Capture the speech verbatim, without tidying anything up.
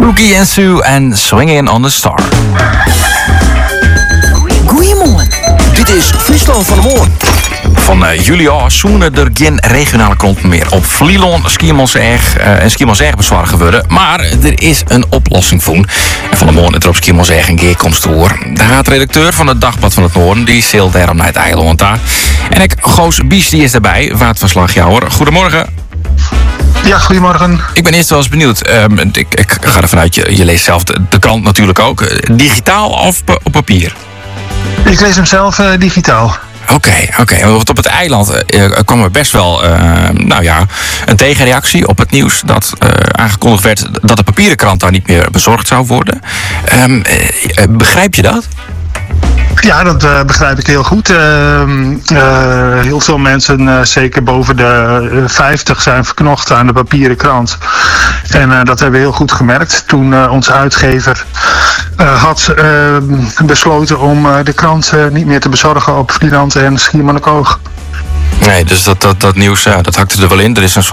Rookie en Sue en Swinging on the Star. Goedemorgen. Dit is Friesland van de Morgen. Van uh, juli af zoenen er geen regionale klanten meer op Vlieland, Schiermonnikoog uh, en Schiermonnikoog bezwaar geworden. Maar er is een oplossing voor. En van de morgen is er op Schiermonnikoog een keer komst door. De haatredacteur van het Dagblad van het Noorden, die zeilt daarom naar het eiland daar. En ik, Goos Bies, die is daarbij, waardverslagjouwer. Goedemorgen. Ja, goedemorgen. Ik ben eerst wel eens benieuwd. Um, ik, ik ga ervan uit, je, je leest zelf de, de krant natuurlijk ook. Digitaal of op papier? Ik lees hem zelf uh, digitaal. Oké, okay, oké. Okay. Want op het eiland uh, kwam er best wel uh, nou ja, een tegenreactie op het nieuws dat uh, aangekondigd werd dat de papieren krant daar niet meer bezorgd zou worden. Um, uh, begrijp je dat? Ja, dat uh, begrijp ik heel goed. Uh, uh, heel veel mensen, uh, zeker boven de uh, vijftig, zijn verknocht aan de papieren krant. En uh, dat hebben we heel goed gemerkt toen uh, onze uitgever uh, had uh, besloten om uh, de krant uh, niet meer te bezorgen op Vlieland en Schiermonnikoog. Nee, dus dat, dat, dat nieuws, uh, dat hakte er wel in. Er is een